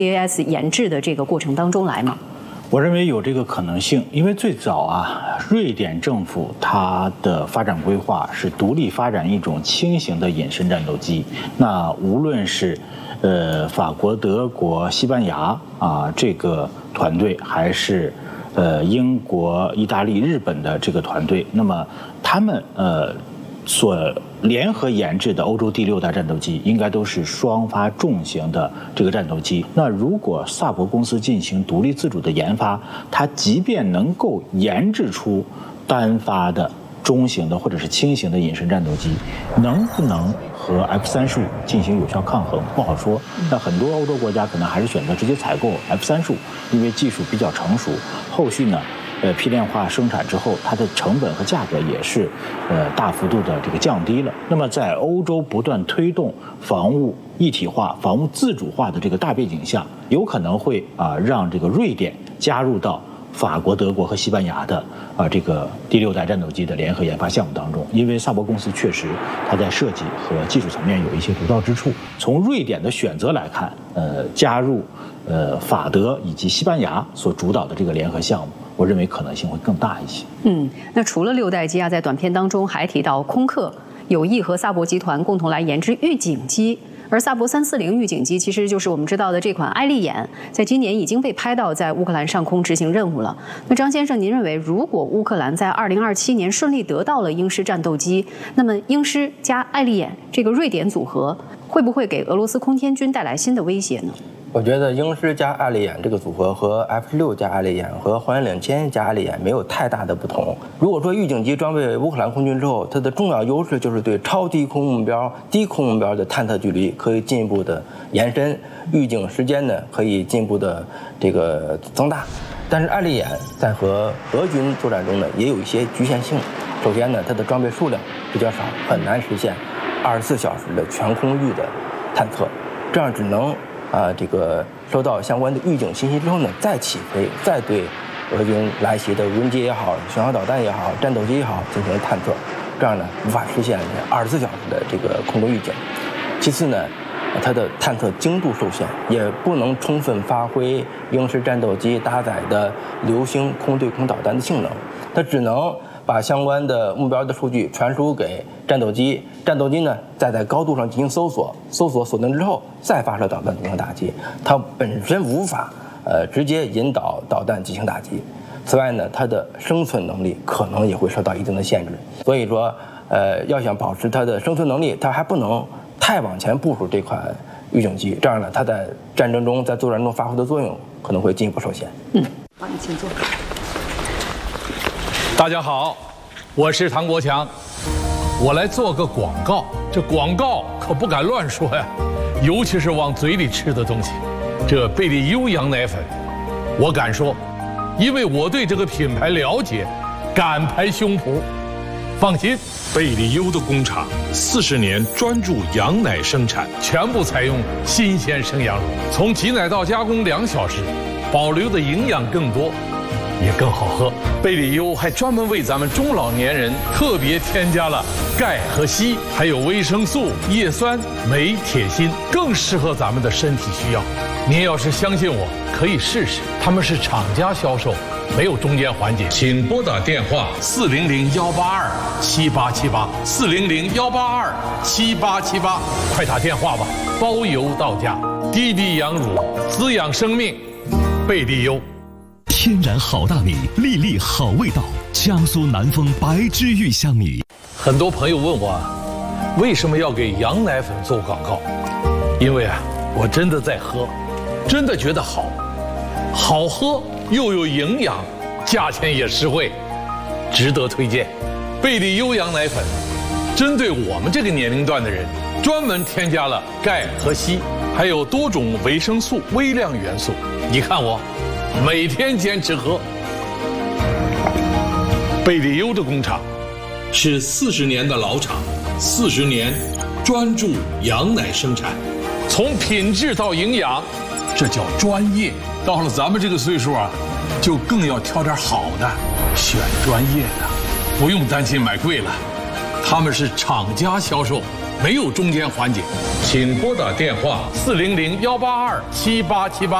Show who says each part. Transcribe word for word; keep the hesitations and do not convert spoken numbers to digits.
Speaker 1: A S 研制的这个过程当中来吗？
Speaker 2: 我认为有这个可能性，因为最早啊，瑞典政府它的发展规划是独立发展一种轻型的隐身战斗机。那无论是呃法国、德国、西班牙啊这个团队，还是呃英国、意大利、日本的这个团队，那么他们呃所联合研制的欧洲第六代战斗机，应该都是双发重型的这个战斗机。那如果萨博公司进行独立自主的研发，它即便能够研制出单发的中型的或者是轻型的隐身战斗机，能不能和 F 三十五进行有效抗衡不好说。那很多欧洲国家可能还是选择直接采购 F 三十五，因为技术比较成熟，后续呢呃，批量化生产之后，它的成本和价格也是，呃，大幅度的这个降低了。那么，在欧洲不断推动防务一体化、防务自主化的这个大背景下，有可能会啊、呃、让这个瑞典加入到法国、德国和西班牙的啊、呃、这个第六代战斗机的联合研发项目当中。因为萨博公司确实它在设计和技术层面有一些独到之处。从瑞典的选择来看，呃，加入呃法德以及西班牙所主导的这个联合项目，我认为可能性会更大一些。
Speaker 1: 嗯，那除了六代机啊，在短片当中还提到空客有意和萨博集团共同来研制预警机，而萨博三四零预警机其实就是我们知道的这款爱丽眼，在今年已经被拍到在乌克兰上空执行任务了。那张先生，您认为如果乌克兰在二零二七年顺利得到了鹰狮战斗机，那么鹰狮加爱丽眼这个瑞典组合会不会给俄罗斯空天军带来新的威胁呢？
Speaker 3: 我觉得鹰狮加爱丽眼这个组合和 F 十六加爱丽眼和黄岩领千加爱丽眼没有太大的不同。如果说预警机装备乌克兰空军之后，它的重要优势就是对超低空目标、低空目标的探测距离可以进一步的延伸，预警时间呢可以进一步的这个增大。但是爱丽眼在和俄军作战中呢也有一些局限性。首先呢，它的装备数量比较少，很难实现二十四小时的全空域的探测，这样只能啊，这个收到相关的预警信息之后呢，再起飞，再对俄军来袭的无人机也好、巡航导弹也好、战斗机也好进行探测，这样呢无法实现二十四小时的这个空中预警。其次呢，它的探测精度受限，也不能充分发挥鹰狮战斗机搭载的流星空对空导弹的性能，它只能把相关的目标的数据传输给战斗机，战斗机呢再在高度上进行搜索，搜索锁定之后再发射导弹进行打击，它本身无法呃直接引导导弹进行打击。此外呢，它的生存能力可能也会受到一定的限制，所以说呃要想保持它的生存能力，它还不能太往前部署这款预警机，这样呢它在战争中在作战中发挥的作用可能会进一步受限。
Speaker 1: 嗯，好，你请坐。
Speaker 4: 大家好，我是唐国强，我来做个广告。这广告可不敢乱说呀，尤其是往嘴里吃的东西。这贝利优羊奶粉，我敢说，因为我对这个品牌了解，敢拍胸脯。放心，贝利优的工厂四十年专注羊奶生产，全部采用新鲜生羊乳，从挤奶到加工两小时，保留的营养更多。也更好喝。贝利优还专门为咱们中老年人特别添加了钙和硒，还有维生素、叶酸、镁、铁、锌，更适合咱们的身体需要。您要是相信我，可以试试。他们是厂家销售，没有中间环节。请拨打电话四零零幺八二七八七八四零零幺八二七八七八，快打电话吧，包邮到家。滴滴羊乳滋养生命，贝利优。
Speaker 5: 天然好大米，粒粒好味道，江苏南丰白之玉香米。
Speaker 4: 很多朋友问我，为什么要给羊奶粉做广告？因为啊，我真的在喝，真的觉得好，好喝又有营养，价钱也实惠，值得推荐。贝利优羊奶粉，针对我们这个年龄段的人，专门添加了钙和硒，还有多种维生素、微量元素。你看我。每天坚持喝。贝利优的工厂是四十年的老厂，四十年专注羊奶生产，从品质到营养，这叫专业。到了咱们这个岁数啊，就更要挑点好的，选专业的，不用担心买贵了。他们是厂家销售， 没有中间环节。请拨打电话四零零幺八二七八七八。